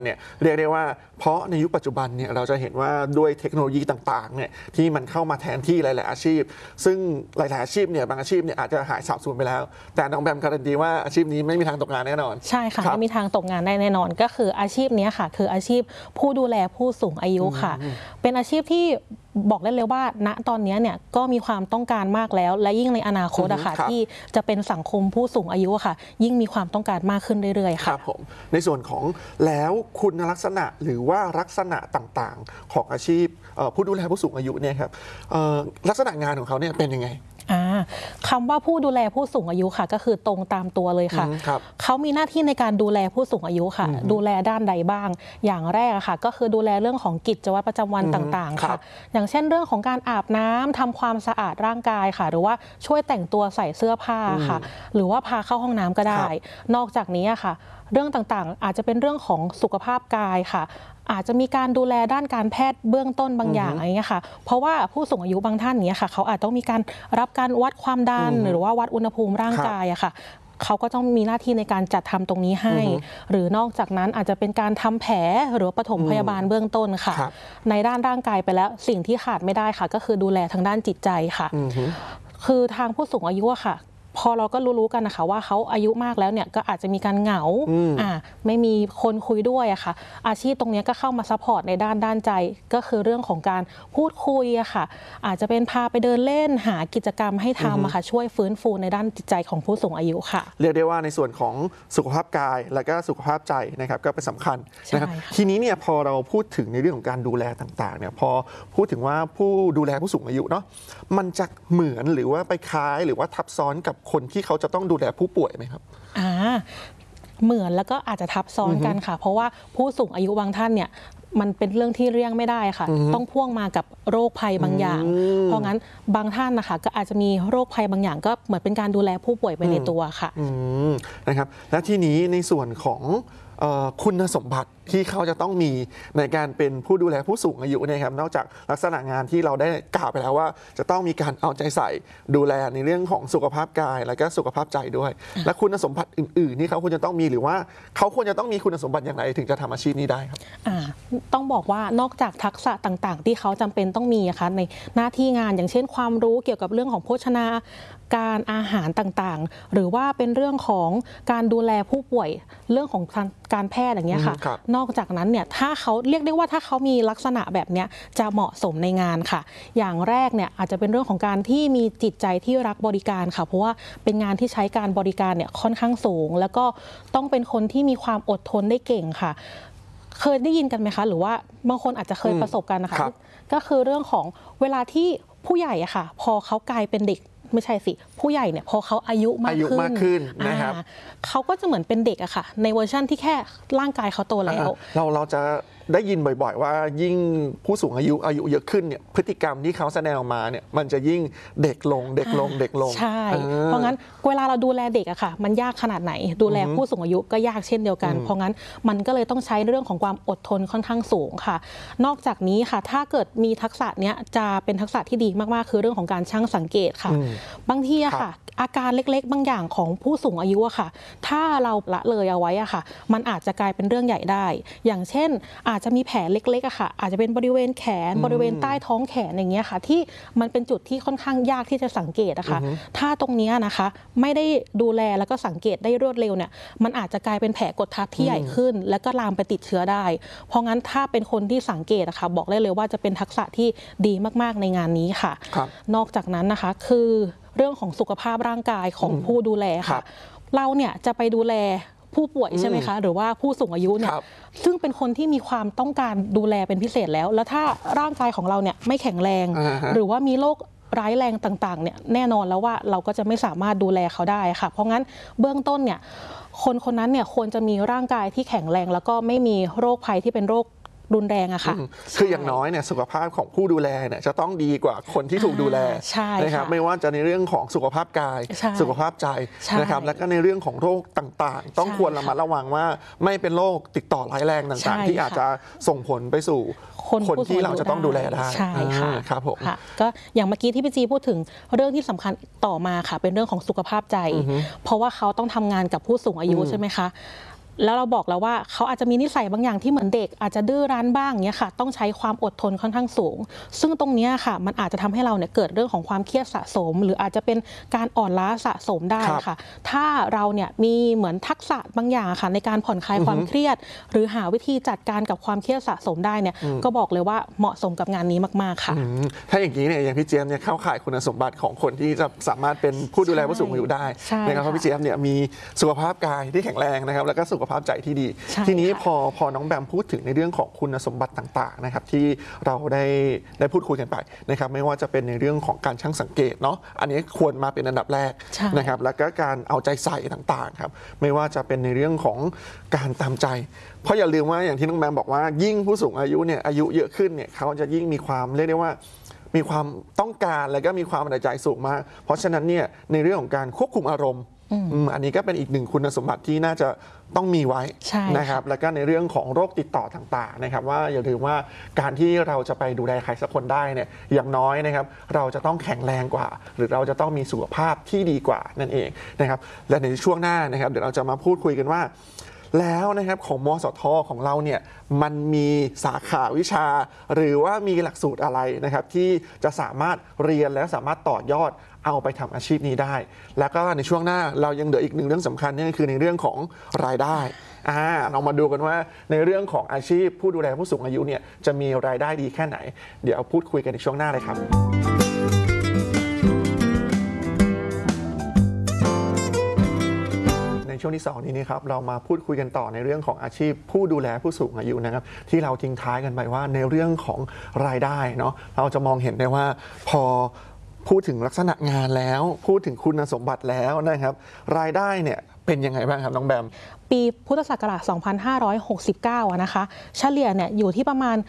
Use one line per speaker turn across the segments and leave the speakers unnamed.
เนี่ยเรียกได้ว่าเพราะในยุคปัจจุบันเนี่ยเราจะเห็นว่าด้วยเทคโนโลยีต่างๆเนี่ยที่มันเข้ามาแทนที่หลายๆอาชีพซึ่งหลายๆอาชีพเนี่ยบางอาชีพเนี่ยอาจจะหายสาบสูญไปแล้วแต่น้องแบมการันตีว่าอาชีพนี้ไม่มีทางตกงานแน่นอน
ใช่ค่ะไม่มีทางตกงานได้แน่นอนก็คืออาชีพนี้ค่ะคืออาชีพผู้ดูแลผู้สูงอายุค่ะเป็นอาชีพที่บอกได้เลยว่าณตอนนี้เนี่ยก็มีความต้องการมากแล้วและยิ่งในอนาคตอะค่ะที่จะเป็นสังคมผู้สูงอายุค่ะยิ่งมีความต้องการมากขึ้นเรื่อยๆค่ะ
ครับผมในส่วนของแล้วคุณลักษณะหรือว่าลักษณะต่างๆของอาชีพผู้ดูแลผู้สูงอายุเนี่ยครับลักษณะงานของเขาเนี่ยเป็นยังไง
คำว่าผู้ดูแลผู้สูงอายุค่ะก็คือตรงตามตัวเลยค่ะเขามีหน้าที่ในการดูแลผู้สูงอายุค่ะดูแลด้านใดบ้างอย่างแรกค่ะก็คือดูแลเรื่องของกิจวัตรประจำวันต่างๆค่ะอย่างเช่นเรื่องของการอาบน้ำทำความสะอาดร่างกายค่ะหรือว่าช่วยแต่งตัวใส่เสื้อผ้าค่ะหรือว่าพาเข้าห้องน้ำก็ได้นอกจากนี้ค่ะเรื่องต่างๆอาจจะเป็นเรื่องของสุขภาพกายค่ะอาจจะมีการดูแลด้านการแพทย์เบื้องต้นบางอย่างอะไรเงี้ยค่ะเพราะว่าผู้สูงอายุบางท่านเนี้ยค่ะเขาอาจต้องมีการรับการวัดความดันหรือว่าวัดอุณหภูมิร่างกายอะค่ะเขาก็ต้องมีหน้าที่ในการจัดทำตรงนี้ให้หรือนอกจากนั้นอาจจะเป็นการทำแผลหรือปฐมพยาบาลเบื้องต้นค่ะในด้านร่างกายไปแล้วสิ่งที่ขาดไม่ได้ค่ะก็คือดูแลทางด้านจิตใจค่ะคือทางผู้สูงอายุอะค่ะพอเราก็รู้กันนะคะว่าเขาอายุมากแล้วเนี่ยก็อาจจะมีการเหงาไม่มีคนคุยด้วยอะค่ะอาชีพตรงนี้ก็เข้ามาซัพพอร์ตในด้านใจก็คือเรื่องของการพูดคุยอะค่ะอาจจะเป็นพาไปเดินเล่นหากิจกรรมให้ทำอะค่ะช่วยฟื้นฟูในด้านจิตใจของผู้สูงอายุค่ะ
เรียกได้ว่าในส่วนของสุขภาพกายและก็สุขภาพใจนะครับก็เป็นสำคัญนะครับทีนี้เนี่ยพอเราพูดถึงในเรื่องของการดูแลต่างๆเนี่ยพอพูดถึงว่าผู้ดูแลผู้สูงอายุเนาะมันจะเหมือนหรือว่าไปคล้ายหรือว่าทับซ้อนกับคนที่เขาจะต้องดูแลผู้ป่วยไหมครับ
เหมือนแล้วก็อาจจะทับซ้อนกันค่ะเพราะว่าผู้สูงอายุบางท่านเนี่ยมันเป็นเรื่องที่เลี่ยงไม่ได้ค่ะต้องพ่วงมากับโรคภัยบางอย่างเพราะงั้นบางท่านนะคะก็อาจจะมีโรคภัยบางอย่างก็เหมือนเป็นการดูแลผู้ป่วยไปในตัวค่ะ
นะครับและทีนี้ในส่วนของคุณสมบัติที่เขาจะต้องมีในการเป็นผู้ดูแลผู้สูงอายุนะครับนอกจากลักษณะงานที่เราได้กล่าวไปแล้วว่าจะต้องมีการเอาใจใส่ดูแลในเรื่องของสุขภาพกายและก็สุขภาพใจด้วยและคุณสมบัติอื่นๆที่เขาควรจะต้องมีหรือว่าเขาควรจะต้องมีคุณสมบัติอย่างไรถึงจะทำอาชีพนี้ได้ครับ
ต้องบอกว่านอกจากทักษะต่างๆที่เขาจำเป็นต้องมีนะคะในหน้าที่งานอย่างเช่นความรู้เกี่ยวกับเรื่องของโภชนาการอาหารต่างๆหรือว่าเป็นเรื่องของการดูแลผู้ป่วยเรื่องของการแพทย์อย่างเงี้ยค่ะนอกจากนั้นเนี่ยถ้าเขาเรียกได้ว่าถ้าเขามีลักษณะแบบนี้จะเหมาะสมในงานค่ะอย่างแรกเนี่ยอาจจะเป็นเรื่องของการที่มีจิตใจที่รักบริการค่ะเพราะว่าเป็นงานที่ใช้การบริการเนี่ยค่อนข้างสูงแล้วก็ต้องเป็นคนที่มีความอดทนได้เก่งค่ะเคยได้ยินกันไหมคะหรือว่าบางคนอาจจะเคยประสบกันนะคะก็คือเรื่องของเวลาที่ผู้ใหญ่อะค่ะพอเขากลายเป็นเด็กไม่ใช่สิผู้ใหญ่เนี่ยพอเขาอายุมากขึ้น
นะครับ
เขาก็จะเหมือนเป็นเด็กอะค่ะในเวอร์ชั่นที่แค่ร่างกายเขาโตแล้ว
เราจะได้ยินบ่อยๆว่ายิ่งผู้สูงอายุเยอะขึ้นเนี่ยพฤติกรรมที่เขาแสดงออกมาเนี่ยมันจะยิ่งเด็กลง
ใช่เพราะงั้นเวลาเราดูแลเด็กอะค่ะมันยากขนาดไหนดูแลผู้สูงอายุก็ยากเช่นเดียวกันเพราะงั้นมันก็เลยต้องใช้เรื่องของความอดทนค่อนข้างสูงค่ะนอกจากนี้ค่ะถ้าเกิดมีทักษะเนี้ยจะเป็นทักษะที่ดีมากๆคือเรื่องของการชั่งสังเกตค่ะบางทีอะค่ะอาการเล็กๆบางอย่างของผู้สูงอายุอะค่ะถ้าเราละเลยเอาไว้อะค่ะมันอาจจะกลายเป็นเรื่องใหญ่ได้อย่างเช่นอาจจะมีแผลเล็กๆอะค่ะอาจจะเป็นบริเวณแขนบริเวณใต้ท้องแขนอย่างเงี้ยค่ะที่มันเป็นจุดที่ค่อนข้างยากที่จะสังเกตอะค่ะถ้าตรงนี้นะคะไม่ได้ดูแลแล้วก็สังเกตได้รวดเร็วเนี่ยมันอาจจะกลายเป็นแผลกดทับที่ใหญ่ขึ้นแล้วก็ลามไปติดเชื้อได้เพราะงั้นถ้าเป็นคนที่สังเกตอะค่ะบอกได้เลยว่าจะเป็นทักษะที่ดีมากๆในงานนี้ค่ะนอกจากนั้นนะคะคือเรื่องของสุขภาพร่างกายของผู้ดูแลค่ะเราเนี่ยจะไปดูแลผู้ป่วยใช่ไหมคะหรือว่าผู้สูงอายุเนี่ยซึ่งเป็นคนที่มีความต้องการดูแลเป็นพิเศษแล้วถ้าร่างกายของเราเนี่ยไม่แข็งแรงหรือว่ามีโรคร้ายแรงต่างๆเนี่ยแน่นอนแล้วว่าเราก็จะไม่สามารถดูแลเขาได้ค่ะเพราะงั้นเบื้องต้นเนี่ยคนนั้นเนี่ยควรจะมีร่างกายที่แข็งแรงแล้วก็ไม่มีโรคภัยที่เป็นโรครุนแรงอะค่ะ
คืออย่างน้อยเนี่ยสุขภาพของผู้ดูแลเนี่ยจะต้องดีกว่าคนที่ถูกดูแลนะครับไม่ว่าจะในเรื่องของสุขภาพกายสุขภาพใจนะครับแล้วก็ในเรื่องของโรคต่างๆต้องควรระมัดระวังว่าไม่เป็นโรคติดต่อร้ายแรงต่างๆที่อาจจะส่งผลไปสู่คนที่เราจะต้องดูแลได้
ใช่ค่ะ
ครับผม
ก็อย่างเมื่อกี้ที่พี่จีพูดถึงเรื่องที่สำคัญต่อมาค่ะเป็นเรื่องของสุขภาพใจเพราะว่าเขาต้องทำงานกับผู้สูงอายุใช่ไหมคะแล้วเราบอกแล้วว่าเขาอาจจะมีนิสัยบางอย่างที่เหมือนเด็กอาจจะดื้อรั้นบ้างเนี้ยค่ะต้องใช้ความอดทนค่อนข้างสูงซึ่งตรงนี้ค่ะมันอาจจะทำให้เราเนี่ยเกิดเรื่องของความเครียดสะสมหรืออาจจะเป็นการอ่อนล้าสะสมได้ค่ะถ้าเราเนี่ยมีเหมือนทักษะบางอย่างค่ะในการผ่อนคลายความเครียดหรือหาวิธีจัดการกับความเครียดสะสมได้เนี่ยก็บอกเลยว่าเหมาะสมกับงานนี้มากๆค่ะ
ถ้าอย่างนี้เนี่ยอย่างพี่เจี๊ยบเนี่ยเข้าข่ายคุณสมบัติของคนที่จะสามารถเป็นผู้ดูแลผู้สูงอายุได้นะครับเพราะพี่เจี๊ยบเนี่ยมีสุขภาพกายที่แข็งแรงนะครับแล้วก็สุขภาพใจที่ดีทีนี้พอน้องแบมพูดถึงในเรื่องของคุณสมบัติต่างๆนะครับที่เราได้พูดคุยกันไปนะครับไม่ว่าจะเป็นในเรื่องของการชั่งสังเกตเนาะอันนี้ควรมาเป็นอันดับแรกนะครับแล้วก็การเอาใจใส่ต่างๆครับไม่ว่าจะเป็นในเรื่องของการตามใจเพราะอย่าลืมว่าอย่างที่น้องแบมบอกว่ายิ่งผู้สูงอายุเนี่ยอายุเยอะขึ้นเนี่ยเขาจะยิ่งมีความเรียกได้ว่ามีความต้องการและก็มีความใส่ใจสูงมากเพราะฉะนั้นเนี่ยในเรื่องของการควบคุมอารมณ์อันนี้ก็เป็นอีกหนึ่งคุณสมบัติที่น่าจะต้องมีไว้นะครับแล้วก็ในเรื่องของโรคติดต่อต่างๆนะครับว่าอย่าลืมว่าการที่เราจะไปดูแลใครสักคนได้เนี่ยอย่างน้อยนะครับเราจะต้องแข็งแรงกว่าหรือเราจะต้องมีสุขภาพที่ดีกว่านั่นเองนะครับและในช่วงหน้านะครับเดี๋ยวเราจะมาพูดคุยกันว่าแล้วนะครับของมสทของเราเนี่ยมันมีสาขาวิชาหรือว่ามีหลักสูตรอะไรนะครับที่จะสามารถเรียนและสามารถต่อยอดเอาไปทำอาชีพนี้ได้แล้วก็ในช่วงหน้าเรายังเหลืออีกหนึ่งเรื่องสำคัญนั่นก็คือในเรื่องของรายได้เรามาดูกันว่าในเรื่องของอาชีพผู้ดูแลผู้สูงอายุเนี่ยจะมีรายได้ดีแค่ไหนเดี๋ยวพูดคุยกันในช่วงหน้าเลยครับในช่วงที่2นี้นะครับเรามาพูดคุยกันต่อในเรื่องของอาชีพผู้ดูแลผู้สูงอายุนะครับที่เราทิ้งท้ายกันไปว่าในเรื่องของรายได้เนาะเราจะมองเห็นได้ว่าพอพูดถึงลักษณะงานแล้วพูดถึงคุณสมบัติแล้วนะครับรายได้เนี่ยเป็นยังไงบ้างครับน้องแบม
ปีพุทธศักราช 2569 นะคะเฉลี่ยเนี่ยอยู่ที่ประมาณ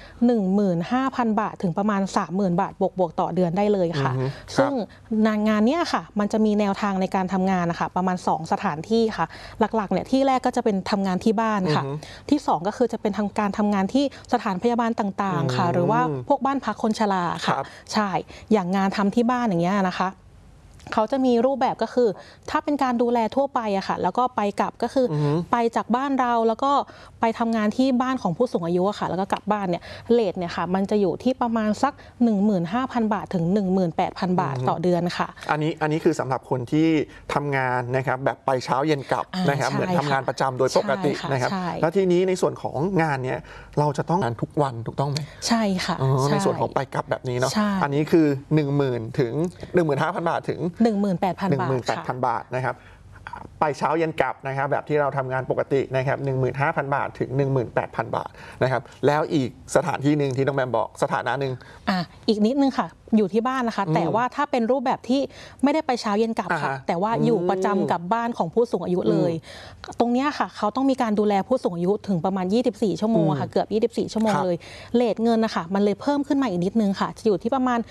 15,000 บาทถึงประมาณ 30,000 บาทบวกต่อเดือนได้เลยค่ะซึ่งงานนี้ค่ะมันจะมีแนวทางในการทำงานนะคะประมาณ2สถานที่ค่ะหลักๆเนี่ยที่แรกก็จะเป็นทำงานที่บ้านค่ะที่2ก็คือจะเป็นการทำงานที่สถานพยาบาลต่างๆค่ะหรือว่าพวกบ้านพักคนชราค่ะใช่อย่างงานทำที่บ้านอย่างเงี้ยนะคะเขาจะมีรูปแบบก็คือถ้าเป็นการดูแลทั่วไปอะค่ะแล้วก็ไปกลับก็คือไปจากบ้านเราแล้วก็ไปทำงานที่บ้านของผู้สูงอายุอะค่ะแล้วก็กลับบ้านเนี่ยเรทเนี่ยค่ะมันจะอยู่ที่ประมาณสัก 15,000 บาทถึง 18,000 บาทต่อเดือนค่ะ
อันนี้คือสำหรับคนที่ทำงานนะครับแบบไปเช้าเย็นกลับนะครับเหมือนทำงานประจำโดยปกตินะครับแล้วทีนี้ในส่วนของงานเนี้ยเราจะต้องงานทุกวันถูกต้องไหม
ใช่ค่ะ
ในส่วนของไปกลับแบบนี้เนาะอันนี้คือ 10,000 ถึง 15,000 บาทถึง
18,000 บาท
18,000 บาทนะครับไปเช้าเย็นกลับนะครับแบบที่เราทำงานปกตินะครับ 15,000 บาทถึง 18,000 บาทนะครับแล้วอีกสถานที่หนึ่งที่น้องแบมบอกสถานะหนึ่ง
อีกนิดนึงค่ะอยู่ที่บ้านนะคะแต่ว่าถ้าเป็นรูปแบบที่ไม่ได้ไปเช้าเย็นกลับค่ะแต่ว่าอยู่ประจำกับบ้านของผู้สูงอายุเลยตรงนี้ค่ะเขาต้องมีการดูแลผู้สูงอายุถึงประมาณ24ชั่วโมงค่ะเกือบ24ชั่วโมงเลยเรทเงินนะคะมันเลยเพิ่มขึ้นมาอีกนิดนึงค่ะจะอยู่ที่ประมาณ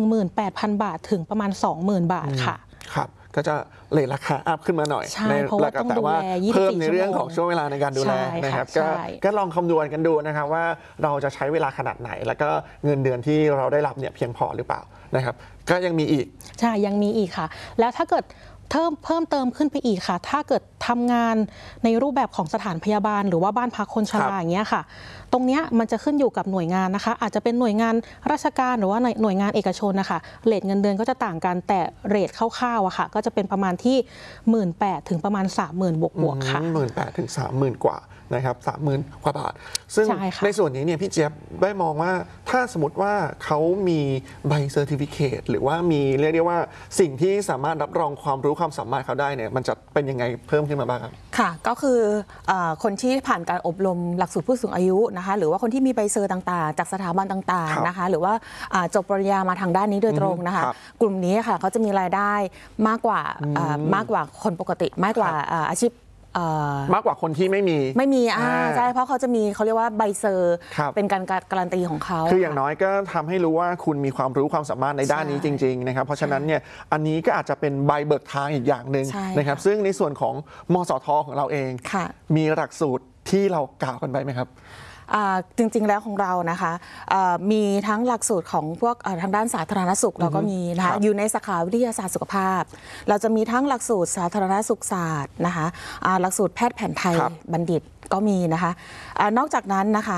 18,000 บาทถึงประมาณ 20,000 บาทค่ะ
ครับก็จะเลทราคาอัพขึ้นมาหน่อย
ในระดับ
แต่ว่าเพิ่มในเรื่องของช่วงเวลาในการดูแลนะครับก็ลองคำนวณกันดูนะครับว่าเราจะใช้เวลาขนาดไหนแล้วก็เงินเดือนที่เราได้รับเนี่ยเพียงพอหรือเปล่านะครับก็ยังมีอีก
ใช่ยังมีอีกค่ะแล้วถ้าเกิดเพิ่มเติมขึ้นไปอีกค่ะถ้าเกิดทำงานในรูปแบบของสถานพยาบาลหรือว่าบ้านพักคนชราอย่างเงี้ยค่ะตรงเนี้ยมันจะขึ้นอยู่กับหน่วยงานนะคะอาจจะเป็นหน่วยงานราชการหรือว่าหน่วยงานเอกชนนะคะเรทเงินเดือนก็จะต่างกันแต่เรทคร่าวๆอะค่ะก็จะเป็นประมาณที่ 18,000 ถึงประมาณ 30,000 บวกๆค่ะ
18,000 ถึง 30,000 กว่านะครับ 30,000 กว่าบาทซึ่งในส่วนนี้เนี่ยพี่เจี๊ยบได้มองว่าถ้าสมมติว่าเขามีใบเซอร์ติฟิเคตหรือว่ามีเรียกได้ว่าสิ่งที่สามารถรับรองความรู้ความสามารถเขาได้เนี่ยมันจะเป็นยังไงเพิ่มขึ้นมาบ้างครับ
ค่ะก็คือคนที่ผ่านการอบรมหลักสูตรผู้สูงอายุนะคะหรือว่าคนที่มีใบเซอร์ต่างๆจากสถาบันต่างๆนะคะหรือว่าจบปริญญามาทางด้านนี้โดยตรงนะคะกลุ่มนี้ค่ะเขาจะมีรายได้มากกว่าคนปกติมากกว่าอาชีพ
มากกว่าคนที่ไม่มี
ใช่เพราะเขาจะมีเขาเรียกว่าใบเซอร์เป็นการการันตีของเขา
คืออย่างน้อยก็ทำให้รู้ว่าคุณมีความรู้ความสามารถในด้านนี้จริงๆนะครับเพราะฉะนั้นเนี่ยอันนี้ก็อาจจะเป็นใบเบิกทางอีกอย่างหนึ่งนะครับซึ่งในส่วนของมสทของเราเองมีหลักสูตรที่เรากล่าวกันไปไหมครับ
จริงๆแล้วของเรานะคะมีทั้งหลักสูตรของพวกทางด้านสาธารณสุขเราก็มีนะคะอยู่ในสาขาวิทยาศาสตร์สุขภาพเราจะมีทั้งหลักสูตรสาธารณสุขศาสตร์นะคะหลักสูตรแพทย์แผนไทยบัณฑิตก็มีนะคะนอกจากนั้นนะคะ